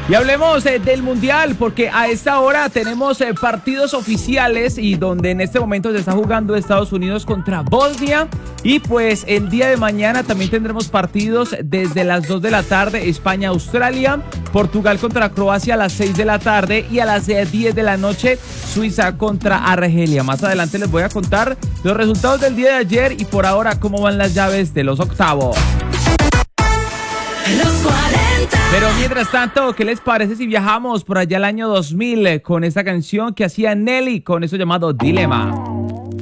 Y hablemos del Mundial, porque a esta hora tenemos partidos oficiales y donde en este momento se está jugando Estados Unidos contra Bosnia. Y pues el día de mañana también tendremos partidos desde las 2 de la tarde, España-Australia, Portugal contra Croacia a las 6 de la tarde y a las 10 de la noche, Suiza contra Argelia. Más adelante les voy a contar los resultados del día de ayer y por ahora cómo van las llaves de los octavos. Los 40. Pero mientras tanto, ¿qué les parece si viajamos por allá al año 2000 con esta canción que hacía Nelly con eso llamado Dilema?